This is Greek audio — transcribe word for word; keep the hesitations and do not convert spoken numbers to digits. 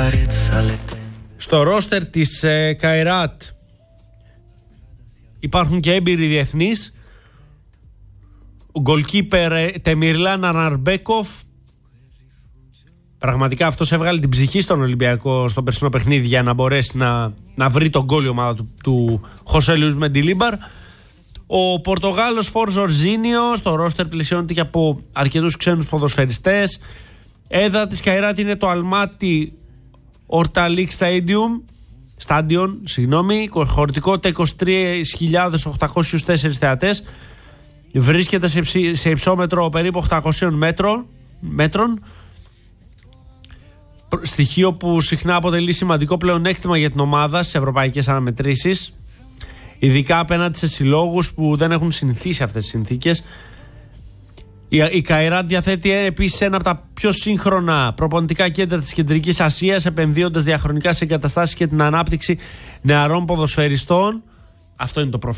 Στο ρόστερ της ε, Καϊράτ υπάρχουν και έμπειροι διεθνείς. Ο γκολκίπερ ε, Τεμιρλάν Αναρμπέκοφ. Πραγματικά αυτός έβγαλε την ψυχή στον Ολυμπιακό στο περσινό παιχνίδι για να μπορέσει να, να βρει τον γκόλ η ομάδα του, του Χωσέ Λουίς Μεντιλίμπαρ. Ο Πορτογάλος Φορ Ζορζίνιο στο ρόστερ πλησιώνεται και από αρκετούς ξένους ποδοσφαιριστές. Έδρα της Καϊράτ είναι το Αλμάτι Ορταλίκ Stadium, Stadion, συγγνώμη, χωρητικότητα είκοσι τρεις χιλιάδες οκτακόσιους τέσσερα θεατές. Βρίσκεται σε, υψη, σε υψόμετρο περίπου οκτακόσια μέτρων, μέτρων. Στοιχείο που συχνά αποτελεί σημαντικό πλεονέκτημα για την ομάδα στις ευρωπαϊκές αναμετρήσεις, ειδικά απέναντι σε συλλόγους που δεν έχουν συνηθίσει αυτές τις συνθήκες. Η, η Καϊράτ διαθέτει επίσης ένα από τα πιο σύγχρονα προπονητικά κέντρα της Κεντρικής Ασίας, επενδύοντας διαχρονικά σε εγκαταστάσεις και την ανάπτυξη νεαρών ποδοσφαιριστών. Αυτό είναι το προφίλ